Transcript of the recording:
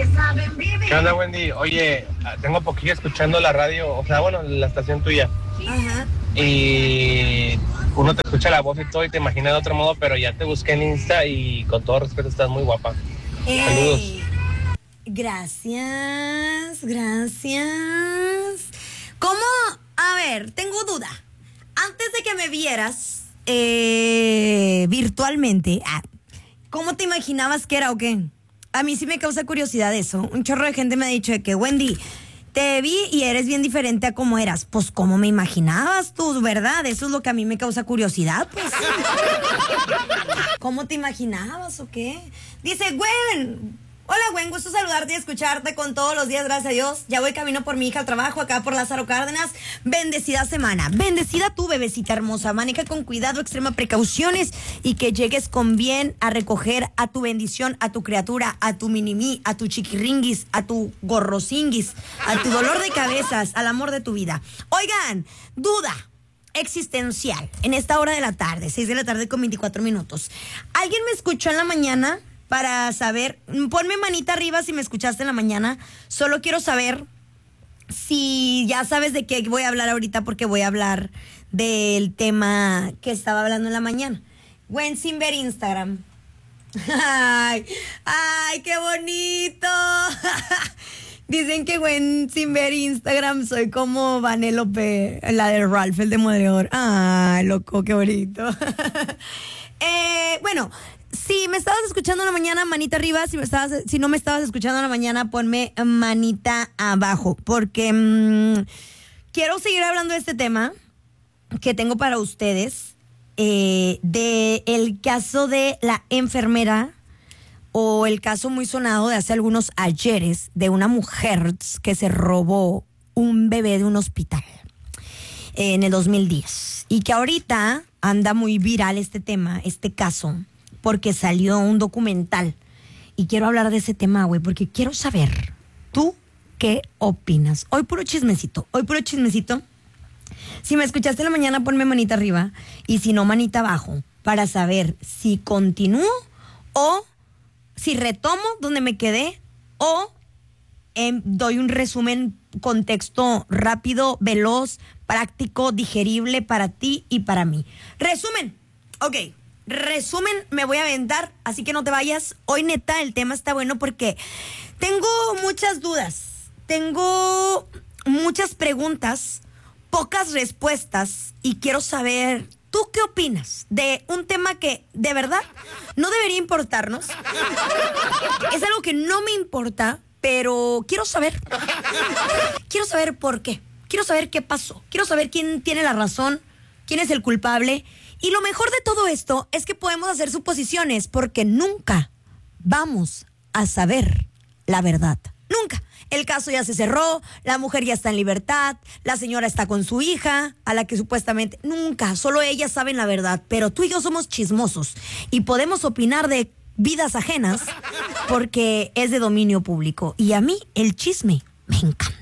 ¿Qué onda, Wendy? Oye, tengo poquillo escuchando la radio, o sea, bueno, la estación tuya. Ajá. Y uno te escucha la voz y todo y te imagina de otro modo, pero ya te busqué en Insta y con todo respeto estás muy guapa. Saludos. Gracias. ¿Cómo? A ver, tengo duda. Antes de que me vieras virtualmente, ¿cómo te imaginabas que era o qué? A mí sí me causa curiosidad eso. Un chorro de gente me ha dicho de que, Wendy, te vi y eres bien diferente a cómo eras. Pues, ¿cómo me imaginabas tú, verdad? Eso es lo que a mí me causa curiosidad, pues. ¿Cómo te imaginabas o qué? Dice, Gwen. Hola, Gwen, gusto saludarte y escucharte con todos los días, gracias a Dios. Ya voy camino por mi hija al trabajo, acá por Lázaro Cárdenas. Bendecida semana. Bendecida tú, bebecita hermosa. Maneja con cuidado, extrema precauciones y que llegues con bien a recoger a tu bendición, a tu criatura, a tu minimí, a tu chiquiringuis, a tu gorrosinguis, a tu dolor de cabezas, al amor de tu vida. Oigan, duda existencial en esta hora de la tarde, 6 de la tarde con 24 minutos. ¿Alguien me escuchó en la mañana? Para saber, ponme manita arriba si me escuchaste en la mañana. Solo quiero saber si ya sabes de qué voy a hablar ahorita, porque voy a hablar del tema que estaba hablando en la mañana. Gwen sin ver Instagram. Ay, qué bonito. Dicen que Gwen sin ver Instagram soy como Vanellope, la de Ralph, el demoledor. Ay, loco, qué bonito. Bueno, si me estabas escuchando en la mañana, manita arriba. Si no me estabas escuchando en la mañana, ponme manita abajo. Porque quiero seguir hablando de este tema que tengo para ustedes. De el caso de la enfermera, o el caso muy sonado de hace algunos ayeres de una mujer que se robó un bebé de un hospital en el 2010. Y que ahorita anda muy viral este tema, este caso, porque salió un documental. Y quiero hablar de ese tema, güey, porque quiero saber, ¿tú qué opinas? Hoy puro chismecito. Si me escuchaste en la mañana, ponme manita arriba. Y si no, manita abajo, para saber si continúo o si retomo donde me quedé, o doy un resumen, contexto rápido, veloz, práctico, digerible para ti y para mí. Resumen, ok. Resumen, me voy a aventar, así que no te vayas. Hoy neta el tema está bueno porque tengo muchas dudas, tengo muchas preguntas, pocas respuestas, y quiero saber, ¿tú qué opinas de un tema que de verdad no debería importarnos? Es algo que no me importa, pero quiero saber por qué, quiero saber qué pasó, quiero saber quién tiene la razón, quién es el culpable. Y lo mejor de todo esto es que podemos hacer suposiciones, porque nunca vamos a saber la verdad. Nunca. El caso ya se cerró, la mujer ya está en libertad, la señora está con su hija, a la que supuestamente nunca, solo ellas saben la verdad. Pero tú y yo somos chismosos y podemos opinar de vidas ajenas porque es de dominio público. Y a mí el chisme me encanta.